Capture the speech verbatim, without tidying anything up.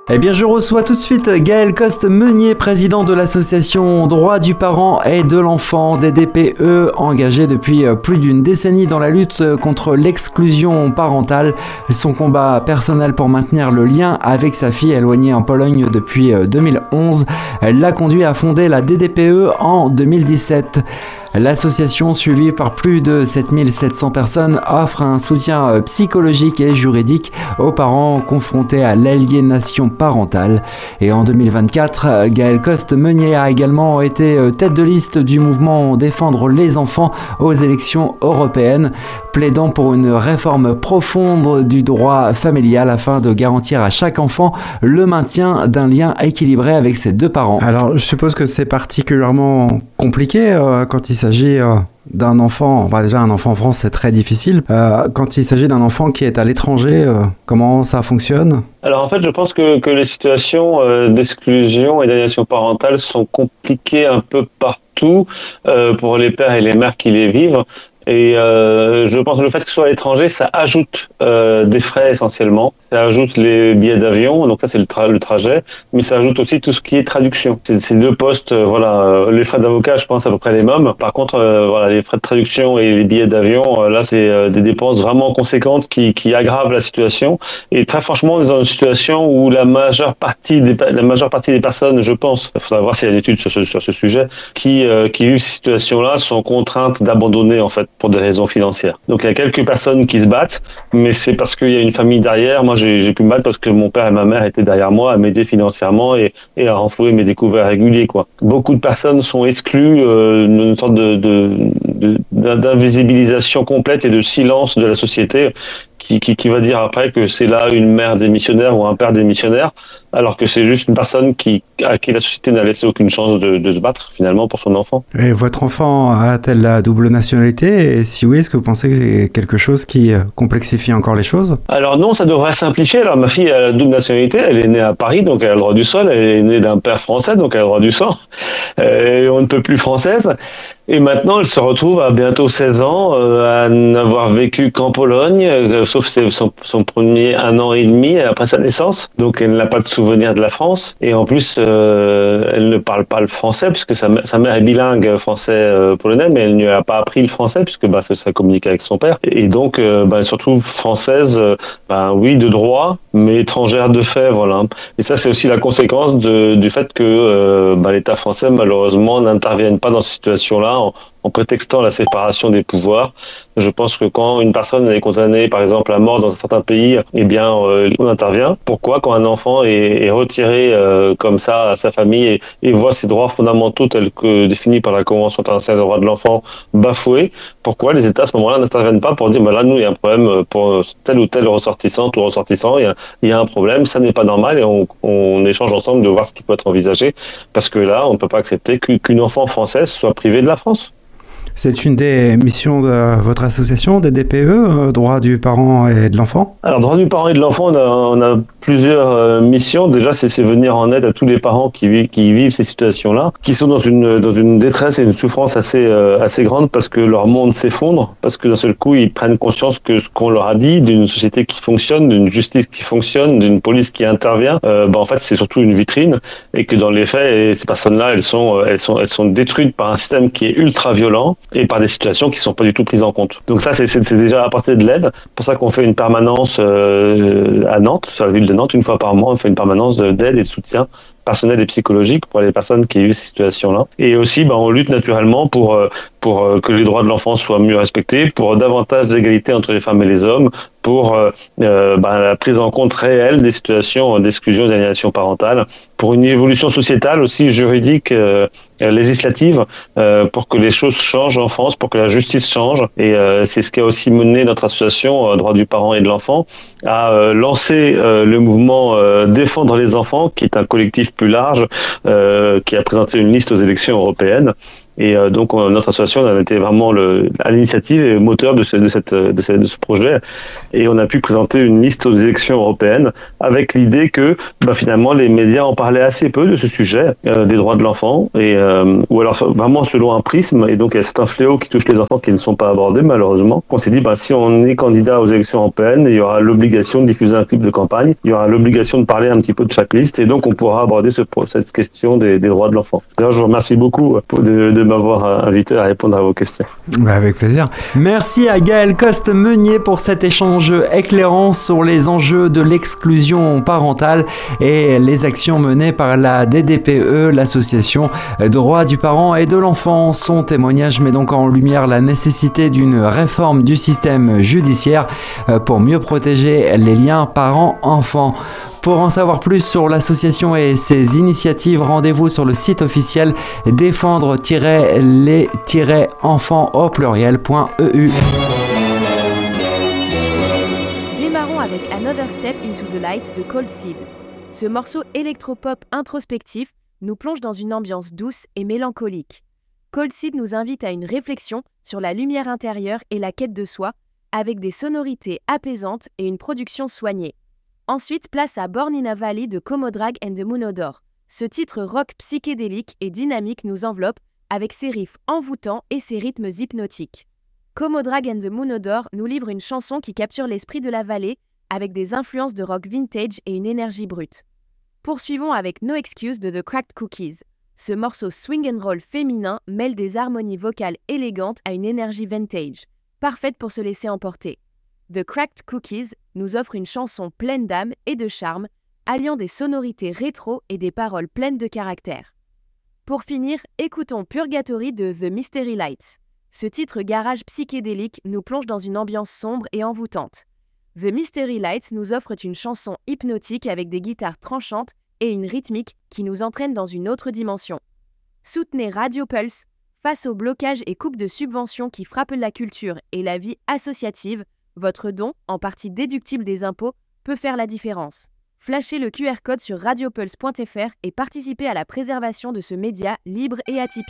Eh bien, je reçois tout de suite Gaël Coste-Meunier, président de l'association Droits du parent et de l'enfant, D D P E, engagé depuis plus d'une décennie dans la lutte contre l'exclusion parentale. Son combat personnel pour maintenir le lien avec sa fille éloignée en Pologne depuis deux mille onze l'a conduit à fonder la D D P E en deux mille dix-sept. L'association, suivie par plus de sept mille sept cents personnes, offre un soutien psychologique et juridique aux parents confrontés à l'aliénation parentale. Et en deux mille vingt-quatre, Gaël Coste-Meunier a également été tête de liste du mouvement Défendre les enfants aux élections européennes, plaidant pour une réforme profonde du droit familial afin de garantir à chaque enfant le maintien d'un lien équilibré avec ses deux parents. Alors, je suppose que c'est particulièrement compliqué euh, quand il s'agit euh, d'un enfant. Bah, déjà, un enfant en France, c'est très difficile. Euh, quand il s'agit d'un enfant qui est à l'étranger, euh, comment ça fonctionne ? Alors en fait, je pense que, que les situations euh, d'exclusion et d'aliénation parentale sont compliquées un peu partout euh, pour les pères et les mères qui les vivent. Et euh, je pense que le fait que ce soit à l'étranger, ça ajoute euh, des frais essentiellement. Ça ajoute les billets d'avion, donc ça c'est le, tra- le trajet, mais ça ajoute aussi tout ce qui est traduction. C'est, c'est deux postes, euh, voilà. Euh, les frais d'avocat, je pense à peu près les mêmes. Par contre, euh, voilà, les frais de traduction et les billets d'avion, euh, là c'est euh, des dépenses vraiment conséquentes qui, qui aggravent la situation. Et très franchement, on est dans une situation où la majeure partie des, la majeure partie des personnes, je pense, il faudra voir s'il y a une étude sur ce, sur ce sujet, qui, euh, qui vivent ces situations-là sont contraintes d'abandonner en fait, pour des raisons financières. Donc il y a quelques personnes qui se battent, mais c'est parce qu'il y a une famille derrière. Moi j'ai, j'ai pu me battre parce que mon père et ma mère étaient derrière moi à m'aider financièrement et, et à renflouer mes découvertes réguliers, quoi. Beaucoup de personnes sont exclues euh, d'une sorte de, de, de, d'invisibilisation complète et de silence de la société qui, qui, qui va dire après que c'est là une mère démissionnaire ou un père démissionnaire, alors que c'est juste une personne qui, à qui la société n'a laissé aucune chance de, de se battre finalement pour son enfant. Et votre enfant a-t-elle la double nationalité ? Et si oui, est-ce que vous pensez que c'est quelque chose qui complexifie encore les choses ? Alors non, ça devrait simplifier. Alors ma fille a la double nationalité, elle est née à Paris, donc elle a le droit du sol, elle est née d'un père français, donc elle a le droit du sang, et on ne peut plus française. Et maintenant, elle se retrouve à bientôt seize ans, euh, à n'avoir vécu qu'en Pologne, euh, sauf son, son premier un an et demi après sa naissance. Donc, elle n'a pas de souvenir de la France. Et en plus, euh, elle ne parle pas le français, puisque sa, sa mère est bilingue français-polonais, mais elle ne lui a pas appris le français, puisque bah, ça, ça communique avec son père. Et donc, euh, bah, surtout française, euh, bah, oui, de droit, mais étrangère de fait, voilà. Et ça, c'est aussi la conséquence de, du fait que euh, bah, l'État français, malheureusement, n'intervienne pas dans ces situations-là, En, en prétextant la séparation des pouvoirs. Je pense que quand une personne est condamnée, par exemple, à mort dans un certain pays, eh bien, euh, on intervient. Pourquoi, quand un enfant est, est retiré euh, comme ça à sa famille et, et voit ses droits fondamentaux tels que définis par la Convention internationale des droits de l'enfant bafoués, pourquoi les États à ce moment-là n'interviennent pas pour dire, bah là, nous, il y a un problème pour tel ou tel ressortissant ou ressortissant, il y a, il y a un problème, ça n'est pas normal, et on, on échange ensemble de voir ce qui peut être envisagé, parce que là, on ne peut pas accepter qu'une enfant française soit privée de la France. C'est une des missions de votre association, D D P E, Droits du parent et de l'enfant ? Alors, Droits du parent et de l'enfant, on a, on a plusieurs euh, missions. Déjà, c'est, c'est venir en aide à tous les parents qui, vivent, qui vivent ces situations-là, qui sont dans une, dans une détresse et une souffrance assez, euh, assez grande parce que leur monde s'effondre, parce que d'un seul coup, ils prennent conscience que ce qu'on leur a dit, d'une société qui fonctionne, d'une justice qui fonctionne, d'une police qui intervient, euh, bah, en fait, c'est surtout une vitrine, et que dans les faits, ces personnes-là, elles sont, elles sont, elles sont détruites par un système qui est ultra violent et par des situations qui sont pas du tout prises en compte. Donc ça, c'est, c'est, c'est déjà apporter de l'aide. C'est pour ça qu'on fait une permanence euh, à Nantes, sur la ville de Nantes, une fois par mois, on fait une permanence d'aide et de soutien personnel et psychologique pour les personnes qui ont eu cette situation-là. Et aussi, ben, on lutte naturellement pour, pour que les droits de l'enfant soient mieux respectés, pour davantage d'égalité entre les femmes et les hommes, pour euh, ben, la prise en compte réelle des situations d'exclusion et d'aliénation parentale, pour une évolution sociétale aussi juridique, euh, législative, euh, pour que les choses changent en France, pour que la justice change. Et euh, c'est ce qui a aussi mené notre association euh, Droits du parent et de l'enfant à euh, lancer euh, le mouvement euh, Défendre les enfants, qui est un collectif plus large, euh, qui a présenté une liste aux élections européennes. Et euh, donc on, notre association a été vraiment le, à l'initiative et moteur de ce, de, cette, de, ce, de ce projet. Et on a pu présenter une liste aux élections européennes avec l'idée que bah, finalement les médias en parlaient assez peu de ce sujet euh, des droits de l'enfant, et, euh, ou alors vraiment selon un prisme. Et donc il y a certains fléaux qui touchent les enfants qui ne sont pas abordés malheureusement. On s'est dit bah, si on est candidat aux élections européennes, il y aura l'obligation de diffuser un clip de campagne, il y aura l'obligation de parler un petit peu de chaque liste, et donc on pourra aborder ce, cette question des, des droits de l'enfant. D'ailleurs, je vous remercie beaucoup de, de m'avoir invité à répondre à vos questions. Bah avec plaisir. Merci à Gaël Coste-Meunier pour cet échange éclairant sur les enjeux de l'exclusion parentale et les actions menées par la D D P E, l'association Droits du parent et de l'enfant. Son témoignage met donc en lumière la nécessité d'une réforme du système judiciaire pour mieux protéger les liens parents-enfants. Pour en savoir plus sur l'association et ses initiatives, rendez-vous sur le site officiel défendre les enfants au pluriel point e u. Démarrons avec Another Step into the Light de Cold Seed. Ce morceau électropop introspectif nous plonge dans une ambiance douce et mélancolique. Cold Seed nous invite à une réflexion sur la lumière intérieure et la quête de soi, avec des sonorités apaisantes et une production soignée. Ensuite, place à Born in a Valley de Comodrag and the Moonodor. Ce titre rock psychédélique et dynamique nous enveloppe avec ses riffs envoûtants et ses rythmes hypnotiques. Comodrag and the Moonodor nous livre une chanson qui capture l'esprit de la vallée avec des influences de rock vintage et une énergie brute. Poursuivons avec No Excuse de The Cracked Cookies. Ce morceau swing and roll féminin mêle des harmonies vocales élégantes à une énergie vintage, parfaite pour se laisser emporter. The Cracked Cookies nous offre une chanson pleine d'âme et de charme, alliant des sonorités rétro et des paroles pleines de caractère. Pour finir, écoutons Purgatory de The Mystery Lights. Ce titre garage psychédélique nous plonge dans une ambiance sombre et envoûtante. The Mystery Lights nous offre une chanson hypnotique avec des guitares tranchantes et une rythmique qui nous entraîne dans une autre dimension. Soutenez Radio Pulse face aux blocages et coupes de subventions qui frappent la culture et la vie associative. Votre don, en partie déductible des impôts, peut faire la différence. Flashez le Q R code sur radiopulse point f r et participez à la préservation de ce média libre et atypique.